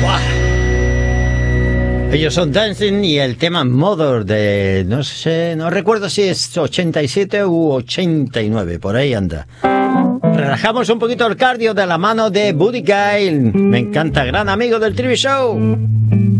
Ellos son Dancing y el tema Mother de, no sé, no recuerdo si es 87 u 89, por ahí anda. Relajamos un poquito el cardio de la mano de Buddy Guy, me encanta, gran amigo del TV Show.